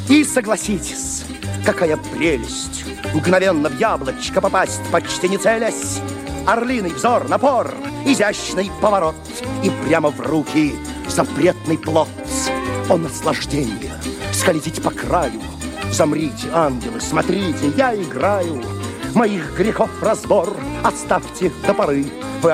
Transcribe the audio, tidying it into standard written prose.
И согласитесь, какая прелесть мгновенно в яблочко попасть, почти не целясь. Орлиный взор, напор, изящный поворот, и прямо в руки запретный плод. О, наслаждение! Скользить по краю. Замрите, ангелы, смотрите, я играю. Моих грехов разбор оставьте до поры. Вы